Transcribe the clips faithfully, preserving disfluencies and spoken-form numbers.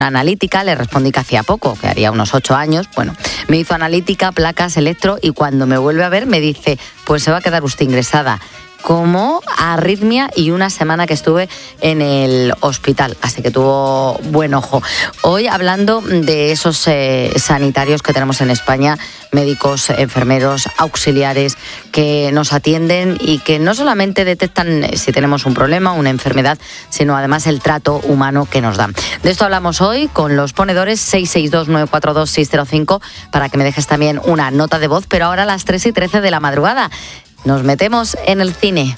una analítica, le respondí que hacía poco, que haría unos ocho años. Bueno, me hizo analítica, placas, electro, y cuando me vuelve a ver me dice, pues se va a quedar usted ingresada. Como arritmia y una semana que estuve en el hospital, así que tuvo buen ojo. Hoy hablando de esos eh, sanitarios que tenemos en España, médicos, enfermeros, auxiliares, que nos atienden y que no solamente detectan si tenemos un problema, una enfermedad, sino además el trato humano que nos dan. De esto hablamos hoy con los ponedores seis seis dos, nueve cuatro dos, seis cero cinco para que me dejes también una nota de voz, pero ahora a las tres y trece de la madrugada. Nos metemos en el cine.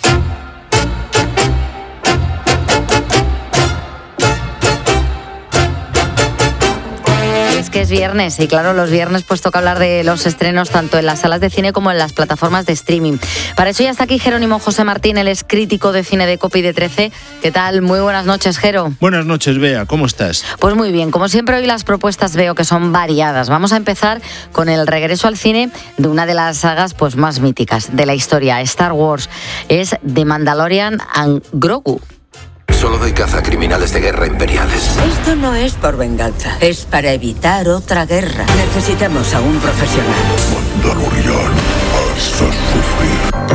Es que es viernes y claro, los viernes pues toca hablar de los estrenos tanto en las salas de cine como en las plataformas de streaming. Para eso ya está aquí Jerónimo José Martín, él es crítico de cine de COPE y de trece. ¿Qué tal? Muy buenas noches, Jero. Buenas noches, Bea. ¿Cómo estás? Pues muy bien. Como siempre, hoy las propuestas veo que son variadas. Vamos a empezar con el regreso al cine de una de las sagas pues más míticas de la historia, Star Wars. Es The Mandalorian and Grogu. Solo doy caza a criminales de guerra imperiales. Esto no es por venganza, es para evitar otra guerra. Necesitamos a un profesional. Mandalorian, vas a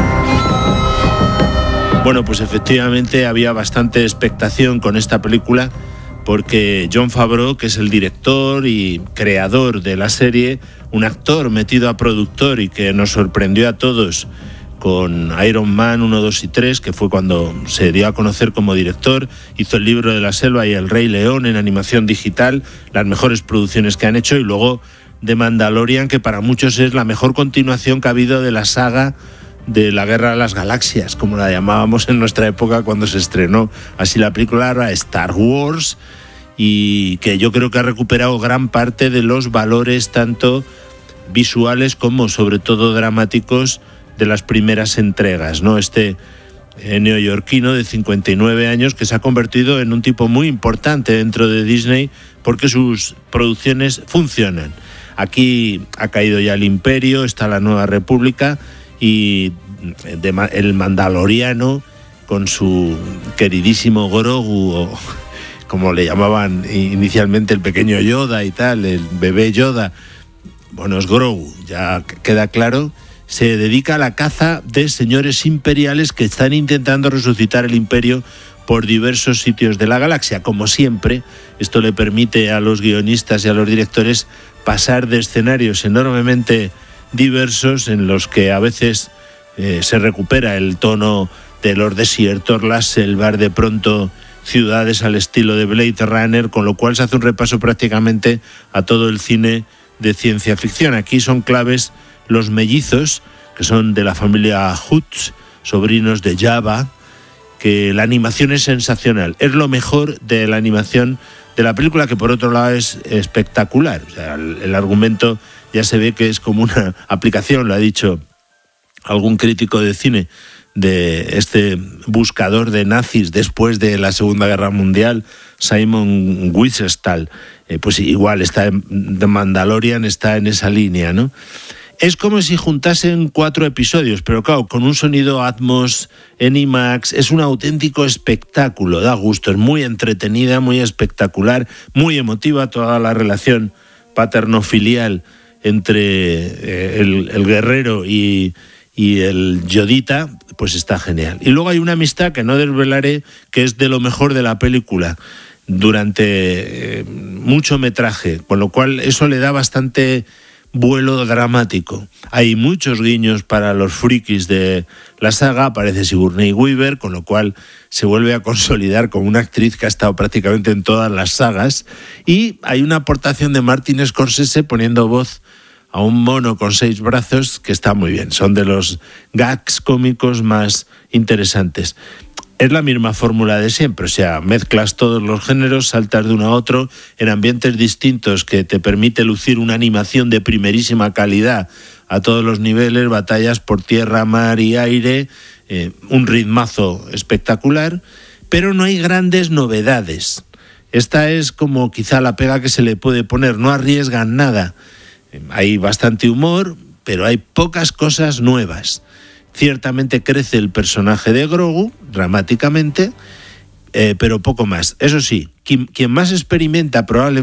sufrir. Bueno, pues efectivamente había bastante expectación con esta película porque Jon Favreau, que es el director y creador de la serie, un actor metido a productor y que nos sorprendió a todos con Iron Man uno, dos y tres, que fue cuando se dio a conocer como director, hizo El libro de la selva y El Rey León en animación digital, las mejores producciones que han hecho, y luego The Mandalorian, que para muchos es la mejor continuación que ha habido de la saga de la Guerra de las Galaxias, como la llamábamos en nuestra época cuando se estrenó. Así la película era Star Wars, y que yo creo que ha recuperado gran parte de los valores tanto visuales como sobre todo dramáticos de las primeras entregas, ¿no? Este eh, neoyorquino de cincuenta y nueve años que se ha convertido en un tipo muy importante dentro de Disney porque sus producciones funcionan. Aquí ha caído ya el Imperio, está la Nueva República y de, el Mandaloriano con su queridísimo Grogu, o como le llamaban inicialmente el pequeño Yoda y tal, el bebé Yoda. Bueno, es Grogu, ya queda claro. Se dedica a la caza de señores imperiales que están intentando resucitar el imperio por diversos sitios de la galaxia. Como siempre, esto le permite a los guionistas y a los directores pasar de escenarios enormemente diversos en los que a veces eh, se recupera el tono de los desiertos, las selvas, de pronto ciudades al estilo de Blade Runner, con lo cual se hace un repaso prácticamente a todo el cine de ciencia ficción. Aquí son claves los mellizos, que son de la familia Hutz, sobrinos de Jabba, que la animación es sensacional. Es lo mejor de la animación de la película, que por otro lado es espectacular. O sea, el, el argumento ya se ve que es como una aplicación, lo ha dicho algún crítico de cine, de este buscador de nazis después de la Segunda Guerra Mundial, Simon Wiesenthal. Eh, pues igual está en The Mandalorian, está en esa línea, ¿no? Es como si juntasen cuatro episodios, pero claro, con un sonido Atmos en IMAX, es un auténtico espectáculo, da gusto, es muy entretenida, muy espectacular, muy emotiva toda la relación paterno-filial entre eh, el, el guerrero y, y el Yodita, pues está genial. Y luego hay una amistad que no desvelaré, que es de lo mejor de la película durante eh, mucho metraje, con lo cual eso le da bastante vuelo dramático. Hay muchos guiños para los frikis de la saga, aparece Sigourney Weaver, con lo cual se vuelve a consolidar como una actriz que ha estado prácticamente en todas las sagas, y hay una aportación de Martin Scorsese poniendo voz a un mono con seis brazos que está muy bien. Son de los gags cómicos más interesantes. Es la misma fórmula de siempre, o sea, mezclas todos los géneros, saltas de uno a otro en ambientes distintos que te permite lucir una animación de primerísima calidad a todos los niveles, batallas por tierra, mar y aire, eh, un ritmazo espectacular, pero no hay grandes novedades. Esta es como quizá la pega que se le puede poner, no arriesgan nada. Hay bastante humor, pero hay pocas cosas nuevas. Ciertamente crece el personaje de Grogu dramáticamente, eh, pero poco más. Eso sí, quien, quien más experimenta probablemente